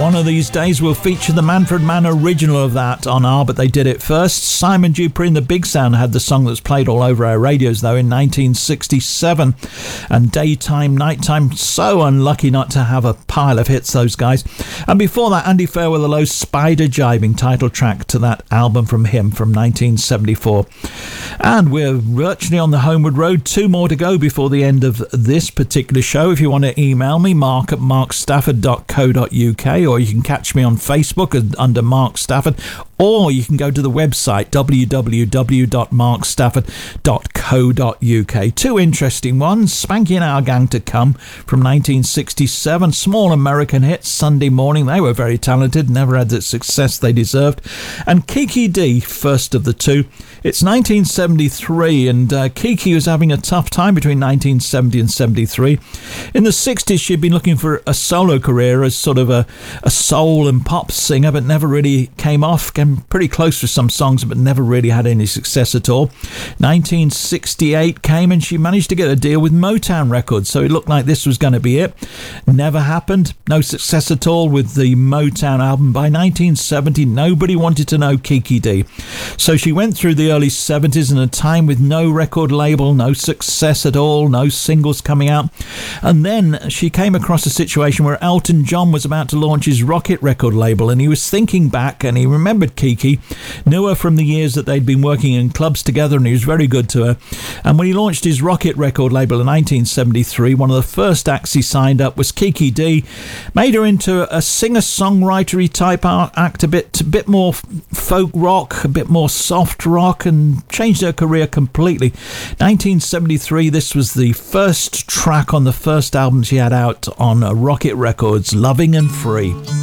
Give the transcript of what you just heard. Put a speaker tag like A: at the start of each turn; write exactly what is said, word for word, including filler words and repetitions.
A: One of these days we'll feature the Manfred Mann original of that on our But They Did It First. Simon Dupree and the Big Sound had the song that's played all over our radios though in nineteen sixty-seven. And Daytime, Nighttime, so unlucky not to have a pile of hits, those guys. And before that, Andy Fairweather Low's Spider Jibing, title track to that album from him from nineteen seventy-four. And we're virtually on the homeward road. Two more to go before the end of this particular show. If you want to email me, mark at mark stafford dot co dot uk, or you can catch me on Facebook under Mark Stafford, or you can go to the website w w w dot mark stafford dot co dot uk. Two interesting ones. Spanky and Our Gang to Come from nineteen sixty-seven. Small American hit, Sunday Morning. They were very talented, never had the success they deserved. And Kiki Dee, first of the two. It's nineteen seventy-three, and uh, Kiki was having a tough time between nineteen seventy and seventy-three. In the sixties, she'd been looking for a solo career as sort of a, a soul and pop singer, but never really came off. Came pretty close with some songs, but never really had any success at all. nineteen sixty-eight came, and she managed to get a deal with Motown Records, so it looked like this was going to be it. Never happened. No success at all with the Motown album. By nineteen seventy, nobody wanted to know Kiki Dee. So she went through the early seventies in a time with no record label, no success at all, no singles coming out. And then she came across a situation where Elton John was about to launch his Rocket record label, and he was thinking back, and he remembered Kiki, knew her from the years that they'd been working in clubs together, and he was very good to her. And when he launched his Rocket record label in nineteen seventy-three, one of the first acts he signed up was Kiki Dee. Made her into a singer-songwritery type act, a bit, a bit more folk rock, a bit more soft rock, and changed her career completely. nineteen seventy-three, this was the first track on the first album she had out on Rocket Records, Loving and Free.